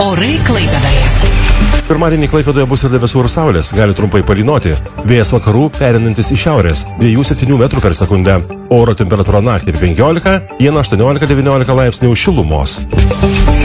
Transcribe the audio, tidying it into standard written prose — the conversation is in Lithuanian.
Orai Klaipėdoje. Pirmadienį Klaipėdoje bus ir debesų ir saulės, gali trumpai palynoti. Vėjas vakarų pereinantis į šiaurės, 2-7 metrų per sekundę. Oro temperatūra naktį 15, dieną 18-19 laipsnių šilumos.